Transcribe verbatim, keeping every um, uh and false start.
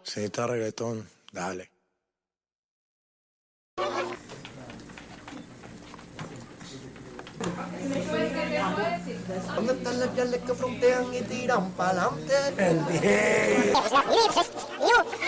Si está reggaetón, dale. ¿Dónde están las yales que frontean y tiran pa'lante? El diez.